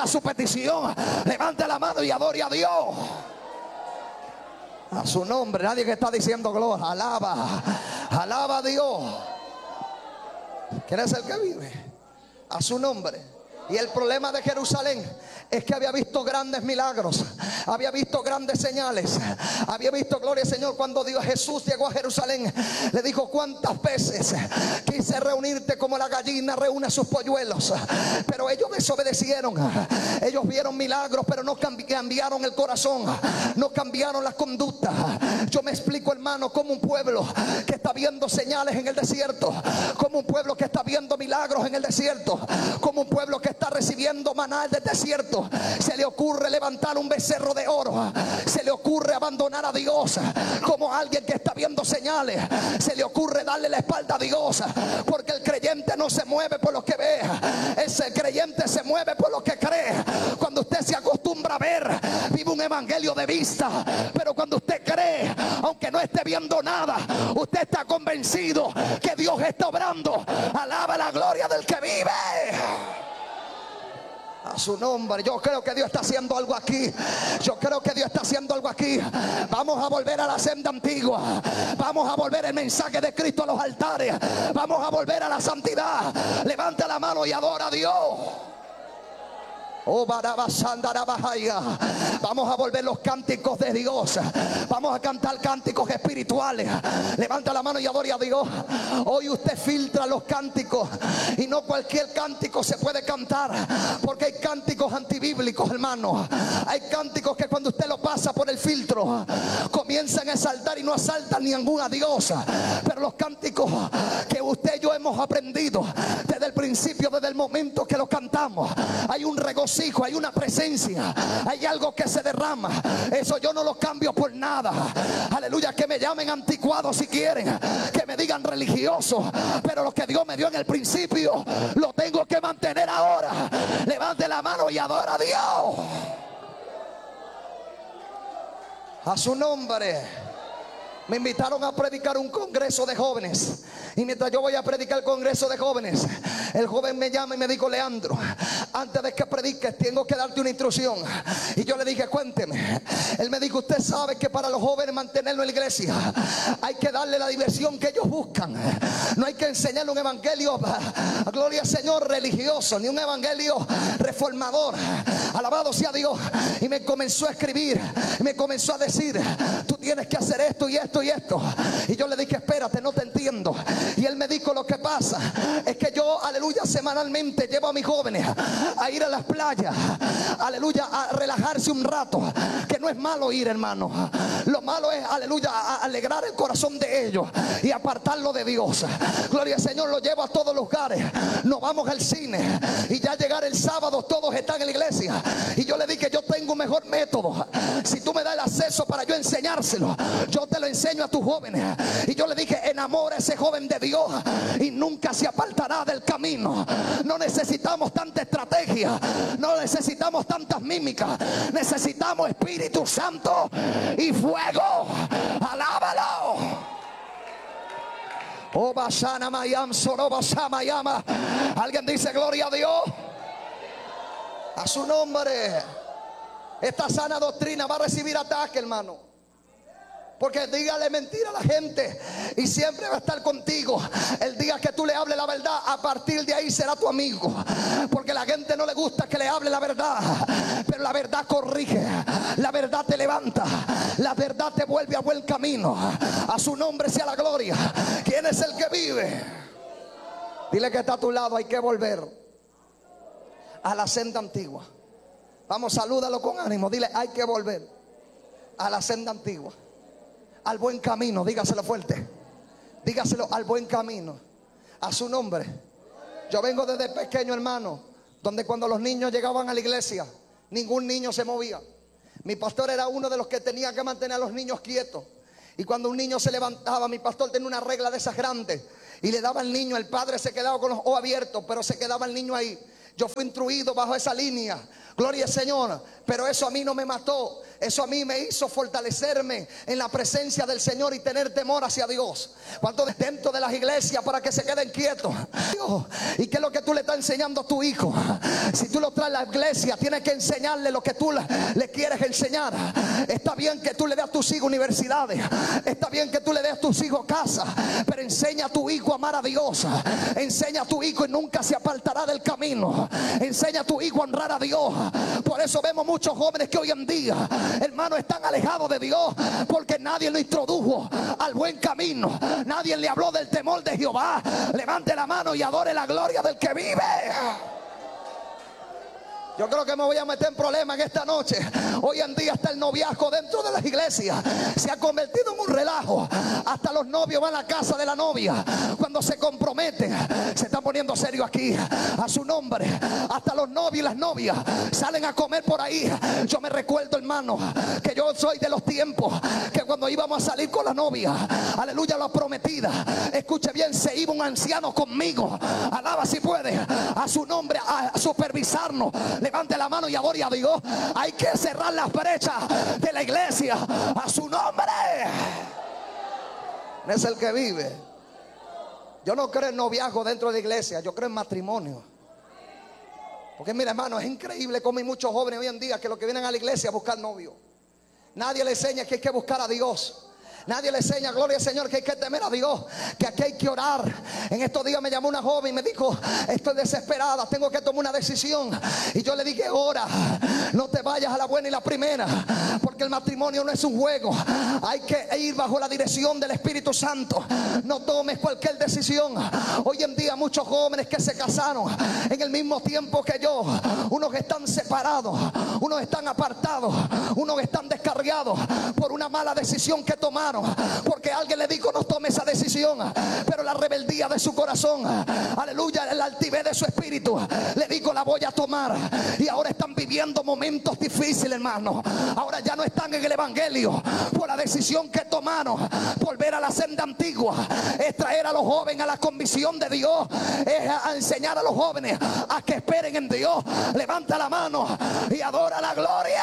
su petición, levante la mano y adore a Dios. A su nombre. Nadie que está diciendo gloria. Alaba, alaba a Dios. ¿Quién es el que vive? A su nombre. Y el problema de Jerusalén es que había visto grandes milagros, había visto grandes señales, había visto, gloria al Señor, cuando Jesús llegó a Jerusalén, le dijo: cuántas veces quise reunirte como la gallina reúne sus polluelos, pero ellos desobedecieron. Ellos vieron milagros, pero no cambiaron el corazón, no cambiaron la conducta. Yo me explico, hermano, como un pueblo que está viendo señales en el desierto, como un pueblo que está viendo milagros en el desierto, como un pueblo que está recibiendo maná del desierto, se le ocurre levantar un becerro de oro, se le ocurre abandonar a Dios. Como alguien que está viendo señales, se le ocurre darle la espalda a Dios, porque el creyente no se mueve por lo que ve, ese creyente se mueve por lo que cree. Cuando usted se acostumbra a ver, vive un evangelio de vista, pero cuando usted cree, aunque no esté viendo nada, usted está convencido que Dios está obrando. Alaba la gloria del que vive. A su nombre. Yo creo que Dios está haciendo algo aquí. Yo creo que Dios está haciendo algo aquí. Vamos a volver a la senda antigua. Vamos a volver el mensaje de Cristo a los altares. Vamos a volver a la santidad. Levanta la mano y adora a Dios. Vamos a volver los cánticos de Dios. Vamos a cantar cánticos espirituales. Levanta la mano y adore a Dios. Hoy usted filtra los cánticos, y no cualquier cántico se puede cantar, porque hay cánticos antibíblicos, hermano. Hay cánticos que cuando usted lo pasa por el filtro comienzan a exaltar y no asaltan ningún a Dios. Pero los cánticos que usted y yo hemos aprendido desde el principio, desde el momento que lo cantamos, hay un regocijo, hay una presencia, hay algo que se derrama. Eso yo no lo cambio por nada. Aleluya. Que me llamen anticuado si quieren, que me digan religioso, pero lo que Dios me dio en el principio lo tengo que mantener ahora. Levante la mano y adora a Dios. A su nombre. Me invitaron a predicar un congreso de jóvenes, y mientras yo voy a predicar el congreso de jóvenes, el joven me llama y me dijo: Leandro, antes de que prediques tengo que darte una instrucción. Y yo le dije: cuénteme. Él me dijo: usted sabe que para los jóvenes mantenerlo en la iglesia hay que darle la diversión que ellos buscan. No hay que enseñarle un evangelio, gloria al Señor, religioso, ni un evangelio reformador. Alabado sea Dios. Y me comenzó a escribir, me comenzó a decir: tú tienes que hacer esto y esto y esto. Y yo le dije: espérate, no te entiendo. Y él me dijo: lo que pasa es que yo, aleluya, semanalmente llevo a mis jóvenes a ir a las playas, aleluya, a relajarse un rato. Que no es malo ir, hermano. Lo malo es, aleluya, a alegrar el corazón de ellos y apartarlo de Dios. Gloria al Señor. Lo llevo a todos los lugares. Nos vamos al cine, y ya llegar el sábado todos están en la iglesia. Y yo le dije: yo tengo un mejor método. Si tú me das el acceso para yo enseñárselo, yo te lo enseño a tus jóvenes. Y yo le dije: enamora a ese joven de Dios y nunca se apartará del camino. No necesitamos tanta estrategia, no necesitamos tantas mímicas. Necesitamos Espíritu Santo y fuego. Alábalo. Alguien dice: gloria a Dios. A su nombre. Esta sana doctrina va a recibir ataque, hermano. Porque dígale mentira a la gente y siempre va a estar contigo. El día que tú le hables la verdad, a partir de ahí será tu amigo. Porque a la gente no le gusta que le hable la verdad, pero la verdad corrige, la verdad te levanta, la verdad te vuelve a buen camino. A su nombre sea la gloria. ¿Quién es el que vive? Dile que está a tu lado: hay que volver a la senda antigua. Vamos, salúdalo con ánimo. Dile: hay que volver a la senda antigua, al buen camino. Dígaselo fuerte. Dígaselo: al buen camino. A su nombre. Yo vengo desde pequeño, hermano, donde cuando los niños llegaban a la iglesia, ningún niño se movía. Mi pastor era uno de los que tenía que mantener a los niños quietos. Y cuando un niño se levantaba, mi pastor tenía una regla de esas grandes y le daba al niño. El padre se quedaba con los ojos abiertos, pero se quedaba el niño ahí. Yo fui instruido bajo esa línea. Gloria al Señor. Pero eso a mí no me mató. Eso a mí me hizo fortalecerme en la presencia del Señor y tener temor hacia Dios. ¿Cuánto dentro de las iglesias para que se queden quietos? ¿Y qué es lo que tú le estás enseñando a tu hijo? Si tú lo traes a la iglesia, tienes que enseñarle lo que tú le quieres enseñar. Está bien que tú le des a tus hijos universidades, está bien que tú le des a tus hijos casa, pero enseña a tu hijo a amar a Dios. Enseña a tu hijo y nunca se apartará del camino. Enseña a tu hijo a honrar a Dios. Por eso vemos muchos jóvenes que hoy en día, hermanos, están alejados de Dios, porque nadie lo introdujo al buen camino. Nadie le habló del temor de Jehová. Levante la mano y adore la gloria del que vive. Yo creo que me voy a meter en problemas en esta noche. Hoy en día está el noviazgo dentro de las iglesias. Se ha convertido en un relajo. Hasta los novios van a la casa de la novia. Cuando se comprometen, se está poniendo serio aquí, a su nombre. Hasta los novios y las novias salen a comer por ahí. Yo me recuerdo, hermano, que yo soy de los tiempos que cuando íbamos a salir con la novia, aleluya, la prometida, escuche bien, se iba un anciano conmigo. Alaba si puede, a su nombre, a supervisarnos. Levante la mano y adore a Dios. Hay que cerrar las brechas de la iglesia a su nombre. Es el que vive. Yo no creo en noviazgo dentro de la iglesia, yo creo en matrimonio. Porque mira, hermano, es increíble cómo hay muchos jóvenes hoy en día que lo que vienen a la iglesia a buscar novio. Nadie le enseña que hay que buscar a Dios. Nadie le enseña, gloria al Señor, que hay que temer a Dios, que aquí hay que orar. En estos días me llamó una joven y me dijo: estoy desesperada, tengo que tomar una decisión. Y yo le dije: ora, no te vayas a la buena y la primera, porque el matrimonio no es un juego. Hay que ir bajo la dirección del Espíritu Santo. No tomes cualquier decisión. Hoy en día muchos jóvenes que se casaron en el mismo tiempo que yo, unos están separados, unos están apartados, unos están descarriados por una mala decisión que tomaron, porque alguien le dijo: no tome esa decisión. Pero la rebeldía de su corazón, aleluya, la altivez de su espíritu, le dijo: la voy a tomar. Y ahora están viviendo momentos difíciles, hermano. Ahora ya no están en el evangelio por la decisión que tomaron. Volver a la senda antigua es traer a los jóvenes a la convicción de Dios, es a enseñar a los jóvenes a que esperen en Dios. Levanta la mano y adora la gloria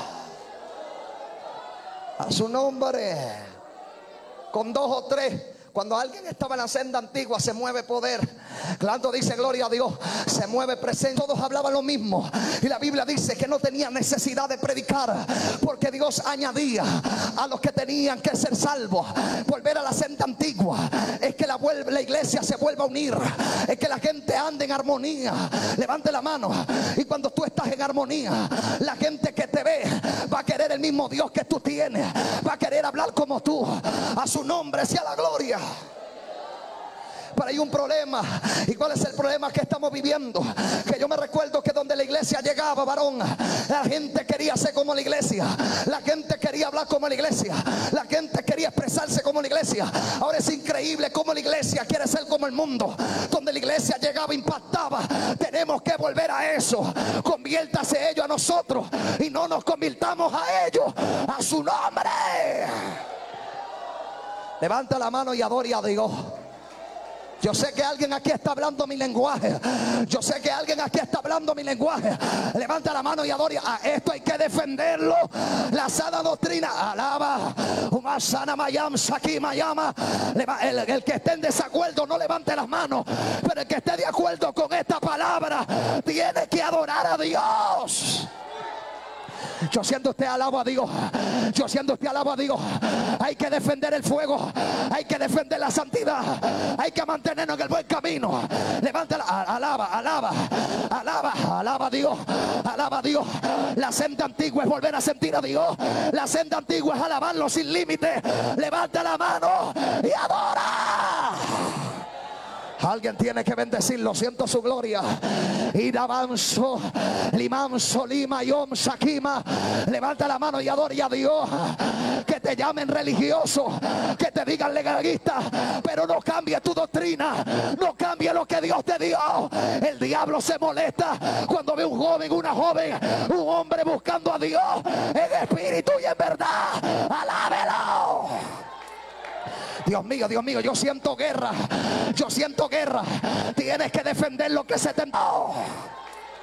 a su nombre. Con dos o tres, cuando alguien estaba en la senda antigua, se mueve poder. Claro, dice gloria a Dios, se mueve presencia. Todos hablaban lo mismo, y la Biblia dice que no tenían necesidad de predicar, porque Dios añadía a los que tenían que ser salvos. Volver a la senda antigua es que la iglesia se vuelva a unir, es que la gente ande en armonía. Levante la mano, y cuando tú estás en armonía, la gente que te ve va a querer el mismo Dios que tú tienes, va a querer hablar como tú. A su nombre sea la gloria. Pero hay un problema. ¿Y cuál es el problema que estamos viviendo? Que yo me recuerdo que donde la iglesia llegaba, varón, la gente quería ser como la iglesia, la gente quería hablar como la iglesia, la gente quería expresarse como la iglesia. Ahora es increíble cómo la iglesia quiere ser como el mundo. Donde la iglesia llegaba, impactaba. Tenemos que volver a eso. Conviértase ellos a nosotros y no nos convirtamos a ellos. A su nombre. Levanta la mano y adore a Dios. Yo sé que alguien aquí está hablando mi lenguaje. Yo sé que alguien aquí está hablando mi lenguaje. Levanta la mano y adore. A esto hay que defenderlo. La sana doctrina. Alaba. El que esté en desacuerdo no levante las manos. Pero el que esté de acuerdo con esta palabra tiene que adorar a Dios. Yo siento usted alaba a Dios. Yo siento usted alaba a Dios. Hay que defender el fuego. Hay que defender la santidad. Hay que mantenernos en el buen camino. Levántala. Alaba, alaba, alaba, alaba a Dios. Alaba a Dios. La senda antigua es volver a sentir a Dios. La senda antigua es alabarlo sin límite. Levanta la mano y adora. Alguien tiene que bendecirlo. Siento su gloria. Irabanso, limanso, lima, yom, sakima. Levanta la mano y adore a Dios. Que te llamen religioso, que te digan legalista, pero no cambie tu doctrina. No cambie lo que Dios te dio. El diablo se molesta cuando ve un joven, una joven, un hombre buscando a Dios en espíritu y en verdad. Alábelo. Dios mío, yo siento guerra. Yo siento guerra. Tienes que defender lo que se te...